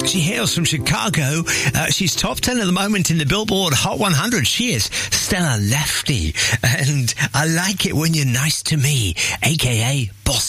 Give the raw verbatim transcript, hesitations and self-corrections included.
She hails from Chicago. Uh, she's top ten at the moment in the Billboard Hot one hundred. She is Stella Lefty. And I like it when you're nice to me, a k a. Boss